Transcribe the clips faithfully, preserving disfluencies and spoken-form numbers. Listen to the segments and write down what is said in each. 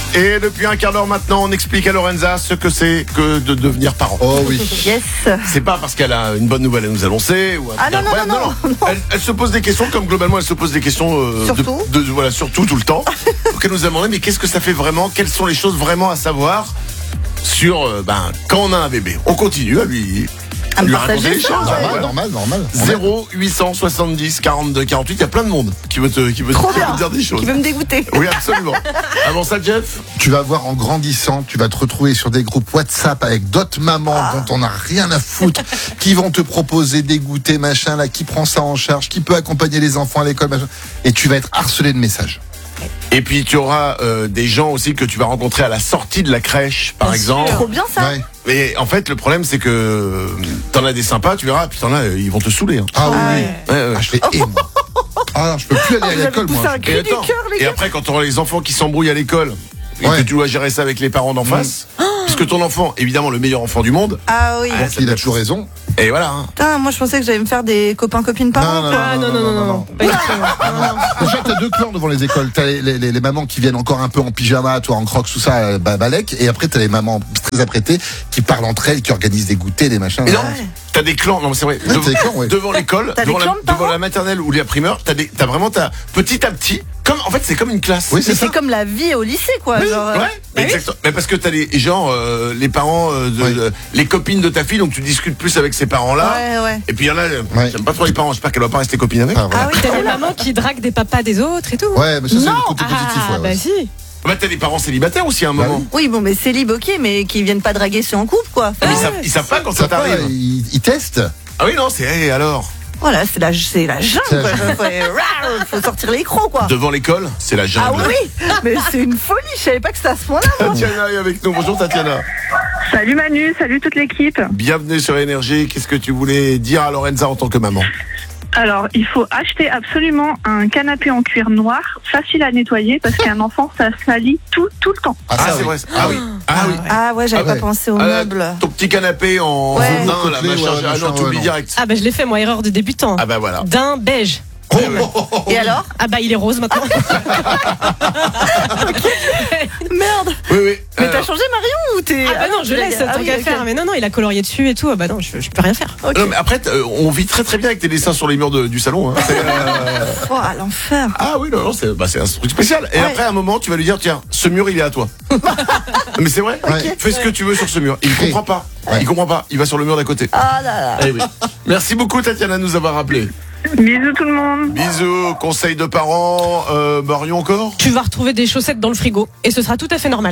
Et depuis un quart d'heure maintenant, on explique à Lorenza ce que c'est que de devenir parent. Oh oui. Yes. C'est pas parce qu'elle a une bonne nouvelle à nous annoncer ou un Ah truc non, non, incroyable. non, non, non. Elle, elle se pose des questions comme globalement elle se pose des questions euh, Surtout de, de- voilà surtout tout le temps. Donc elle nous a demandé mais qu'est-ce que ça fait vraiment, quelles sont les choses vraiment à savoir sur euh, ben quand on a un bébé. On continue à lui, À me lui partager raconter les ça, choses. ouais. Normal, normal, normal. zéro huit cent soixante-dix quarante-deux quarante-huit, il y a plein de monde qui veut te, qui veut, Trop qui veut bien. te dire des choses. Qui veut me dégoûter. Oui, absolument. Avant ça, Jeff, Tu vas voir en grandissant, tu vas te retrouver sur des groupes WhatsApp avec d'autres mamans Ah. dont on n'a rien à foutre, qui vont te proposer des goûters, machin, là, qui prend ça en charge, qui peut accompagner les enfants à l'école, machin. Et tu vas être harcelé de messages. et puis tu auras euh, des gens aussi que tu vas rencontrer à la sortie de la crèche, par Bien exemple. Trop bien ça. Ouais. Mais en fait, le problème, c'est que euh, t'en as des sympas, tu verras, puis t'en as, euh, ils vont te saouler. Hein. Ah oui, Ah oui. ouais. Ouais, ouais. Ah, je fais eh, moi. Ah non, je peux plus aller à Vous avez l'école, poussé moi. un cri Et, du attends, cœur, les et gars. après, quand tu auras les enfants qui s'embrouillent à l'école, et Ouais. que tu dois gérer ça avec les parents d'en face, puisque ton enfant, évidemment, le meilleur enfant du monde, Ah oui. Ah, Donc, il a toujours raison. et voilà. Hein. Putain, moi je pensais que j'allais me faire des copains-copines parents. Non, non, quoi. Ah non, non, non, non, non. Pas du tout. Déjà, t'as deux clans devant les écoles. T'as les, les, les, les mamans qui viennent encore un peu en pyjama, toi en crocs, tout ça, euh, bah, balèque. Et après, t'as les mamans très apprêtées qui parlent entre elles, qui organisent des goûters, des machins. Et non, Ouais. t'as des clans, non, mais c'est vrai. Ouais, Dev- t'as des clans, ouais. Devant l'école, T'as des devant, la, clans de devant parents la maternelle ou la primaire, t'as, des, t'as vraiment, t'as, petit à petit, comme, en fait, c'est comme une classe. Oui, Mais c'est ça. c'est comme la vie au lycée, quoi. Oui, genre, euh, ouais, mais, exactement. Mais parce que t'as les genre euh, les parents, euh, de, Oui. de- les copines de ta fille, donc tu discutes plus avec ces parents-là. Ouais, ouais. Et puis il y en a, euh, Ouais. j'aime pas trop les parents, j'espère qu'elle va pas rester copine avec. Ah, voilà. Ah oui, T'as des mamans qui draguent des papas des autres et tout. Ouais, mais ça, c'est Non. le côté positif. Ah, Ouais, ouais. bah si. Bah t'as des parents célibataires aussi à un Bah moment. oui. Oui, bon, mais c'est libre, ok, mais qui viennent pas draguer ceux en couple, quoi. Mais ils, Enfin, savent, ils savent pas quand Ça ça va, t'arrive. ils, ils testent. Ah oui non, c'est hey, alors. voilà, c'est la, c'est la jungle, C'est la quoi. jungle. Faut, faut- faut sortir les crocs, quoi. Devant l'école, c'est la Ah jungle. oui, mais c'est une folie, je savais pas que c'était à ce point-là, moi. Tatiana est avec nous. Bonjour Tatiana. Salut Manu, salut toute l'équipe. Bienvenue sur Énergie. Qu'est-ce que tu voulais dire à Lorenza en tant que maman? Alors, il faut acheter absolument un canapé en cuir noir, facile à nettoyer, parce qu'un enfant, ça salit tout, tout le temps. Ah, Ah ça, c'est oui. vrai. Ah oui. Ah oui. Ah ouais, j'avais Ah ouais. pas pensé aux Ah, meubles. ton petit canapé en Ouais. non, la Côtelé, machin, ouais, ah machin, non, tu ouais, oublies non. direct. Ah bah je l'ai fait moi, erreur de débutant. Ah bah voilà. D'un beige. Oh, Eh ouais. oh, oh, oh. Et alors? Ah bah il est rose maintenant. Merde. Oui oui. Mais Alors, t'as changé Marion ou t'es... Ah bah non, je laisse Ah tant oui, qu'à ok. faire. Mais non, non, il a colorié dessus et tout. Ah bah non, je, je peux rien faire. Ok. non, mais après, t- euh, on vit très très bien avec tes dessins sur les murs de- du salon. Hein. C'est, euh, Oh, à l'enfer. Ah oui, non, non, c'est, bah, c'est un truc spécial. Et Ouais. après, à un moment, tu vas lui dire, tiens, ce mur, il est à toi. Mais c'est vrai. Ok. Fais ce que tu veux sur ce mur. Il Crée. comprend pas. Ouais. Il comprend pas. Il va sur le mur d'à côté. Ah là là. Eh oui. Merci beaucoup, Tatiana, de nous avoir rappelé. Bisous tout le monde. Bisous, conseils de parents. Euh, Marion encore? Tu vas retrouver des chaussettes dans le frigo et ce sera tout à fait normal.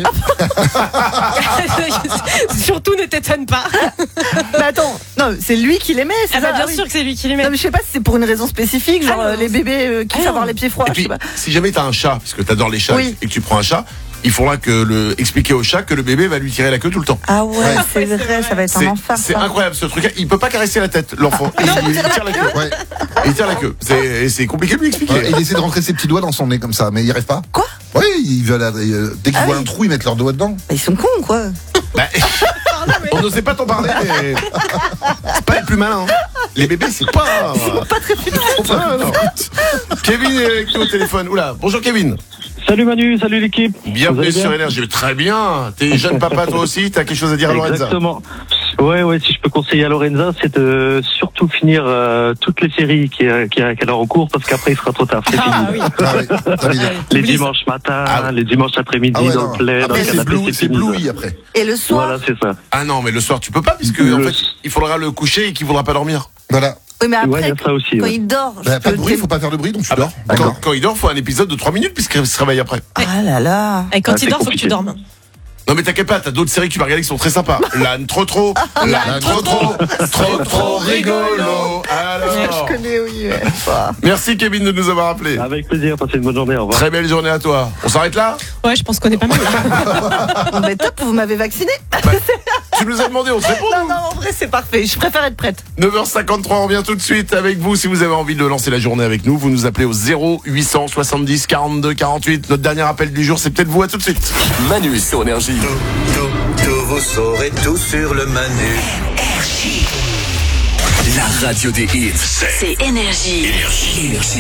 Surtout ne t'étonne pas. Mais attends, non, c'est lui qui les met, c'est Ah bah ça? bien Ah oui. sûr que c'est lui qui les met. Non, mais je sais pas si c'est pour une raison spécifique, genre Ah non. euh, les bébés euh, qui Ah savent non. avoir les pieds froids, Et je puis, sais pas. si jamais t'as un chat, parce que t'adores les chats, Oui. et que tu prends un chat, il faudra que le, expliquer au chat que le bébé va lui tirer la queue tout le temps. Ah ouais, Ouais. c'est Ouais, c'est vrai, vrai. ça va être C'est, un enfer. c'est ça. incroyable ce truc. Il peut pas caresser la tête, l'enfant. Et il, il tire la queau. Ouais. Il tire la queau. C'est, et c'est compliqué de lui expliquer. Ouais, il essaie de rentrer ses petits doigts dans son nez comme ça, mais il n'y arrive pas. Quoi? Oui, ils veulent, euh, dès qu'ils Ah voient oui. un trou, ils mettent leurs doigts dedans. Bah, ils sont cons, quoi. Bah, on n'osait pas t'en parler, mais c'est pas les plus malins. hein. Les bébés, c'est pas. Pas très putain. Ah, non. Kevin est avec nous au téléphone. Oula, bonjour Kevin. Salut Manu, salut l'équipe. Vous Bienvenue allez bien sur Énergie. Très bien. T'es jeune papa toi aussi. T'as quelque chose à dire à Lorenza? Exactement. Ouais, ouais, si je peux conseiller à Lorenza, c'est de surtout finir euh, toutes les séries qui, euh, qui, qu'elle a en cours, parce qu'après il sera trop tard. C'est Ah fini. oui. Ah oui, ça veut dire. Les Oublie ça. dimanches matin, Ah ouais. les dimanches après-midi, Ah ouais, dans non. le plaid, dans Après, le c'est canapé, blue, c'est c'est fini. blouilli après. Et le soir. Voilà, c'est ça. Ah non, mais le soir tu peux pas puisque Le- en fait il faudra le coucher et qu'il voudra pas dormir. Voilà. Oui, mais Ouais, il y après, a ça aussi. quand ouais. il dort, je Bah, pas de peux bruit, te- faut pas faire de bruit, donc tu Ah bah, dors. quand, quand il dort, faut un épisode de trois minutes puisqu'il se réveille après. Ah là là. Et quand Ah, il c'est dort, faut que tu compliqué. dormes. Non mais t'inquiète pas, t'as d'autres séries que tu vas regarder qui sont très sympas. L'âne trop trop, l'âne trop trop, trop trop rigolo. Alors, Je connais, oui. Ouais. Bah. merci Kevin de nous avoir appelé. Avec plaisir, passez une bonne journée, au revoir. Très belle journée à toi. On s'arrête là? Ouais, je pense qu'on est pas mal là. Bon, bah, top, vous m'avez vacciné. Tu nous as demandé, on se répond. Non, non, en vrai, c'est parfait. Je préfère être prête. neuf heures cinquante-trois, on revient tout de suite avec vous. Si vous avez envie de lancer la journée avec nous, vous nous appelez au zéro huit cent soixante-dix quarante-deux quarante-huit. Notre dernier appel du jour, c'est peut-être vous. À tout de suite. Manu sur Énergie. Tout, tout, tout, vous saurez tout sur le Manu. La radio des hits. C'est Énergie. Énergie.